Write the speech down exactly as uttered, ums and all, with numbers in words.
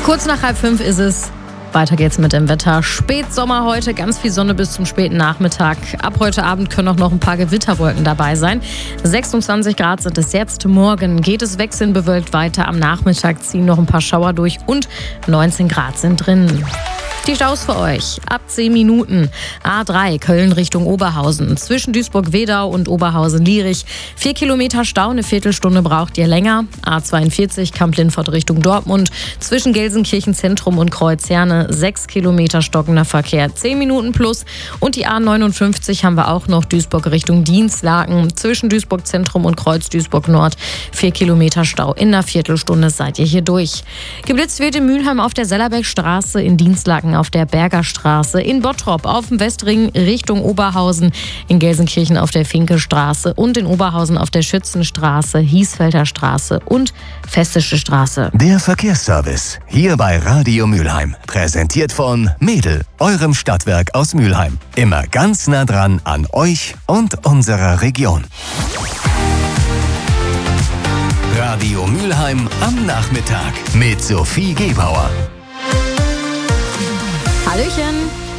Kurz nach halb fünf ist es. Weiter geht's mit dem Wetter. Spätsommer heute, ganz viel Sonne bis zum späten Nachmittag. Ab heute Abend können auch noch ein paar Gewitterwolken dabei sein. sechsundzwanzig Grad sind es jetzt. Morgen geht es wechselnd bewölkt weiter. Am Nachmittag ziehen noch ein paar Schauer durch und neunzehn Grad sind drin. Die Staus für euch. Ab zehn Minuten. A drei Köln Richtung Oberhausen. Zwischen Duisburg-Wedau und Oberhausen-Lierich. Vier Kilometer Stau, eine Viertelstunde braucht ihr länger. A zweiundvierzig Kamp-Lindfort Richtung Dortmund. Zwischen Gelsenkirchen Zentrum und Kreuzherne. Sechs Kilometer stockender Verkehr. Zehn Minuten plus. Und die A neunundfünfzig haben wir auch noch. Duisburg Richtung Dienstlaken. Zwischen Duisburg Zentrum und Kreuz Duisburg Nord. Vier Kilometer Stau. In einer Viertelstunde seid ihr hier durch. Geblitzt wird in Mülheim auf der Sellerbeckstraße, in Dienstlaken auf der Bergerstraße, in Bottrop auf dem Westring Richtung Oberhausen, in Gelsenkirchen auf der Finkestraße und in Oberhausen auf der Schützenstraße, Hiesfelder Straße und Festische Straße. Der Verkehrsservice hier bei Radio Mülheim. Präsentiert von Mädel, eurem Stadtwerk aus Mülheim. Immer ganz nah dran an euch und unserer Region. Radio Mülheim am Nachmittag mit Sophie Gebauer. Hallöchen!